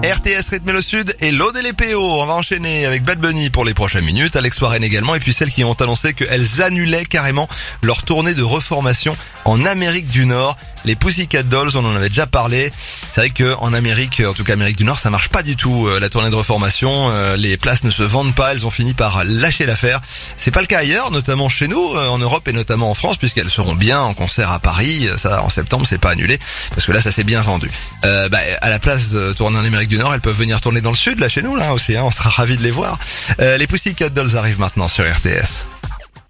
RTS rythme le sud et l'Aude et les PO. On va enchaîner avec Bad Bunny pour les prochaines minutes, Alex Warren également, et puis celles qui ont annoncé qu'elles annulaient carrément leur tournée de reformation en Amérique du Nord. Les Pussycat Dolls, on en avait déjà parlé. C'est vrai que en Amérique, en tout cas Amérique du Nord, ça marche pas du tout la tournée de reformation. Les places ne se vendent pas, elles ont fini par lâcher l'affaire. C'est pas le cas ailleurs, notamment chez nous, en Europe et notamment en France, puisqu'elles seront bien en concert à Paris. Ça, en septembre, c'est pas annulé, parce que là, ça s'est bien vendu. À la place de tourner en Amérique du Nord, elles peuvent venir tourner dans le sud, là chez nous, là aussi. On sera ravis de les voir. Les Pussycat Dolls arrivent maintenant sur RTS.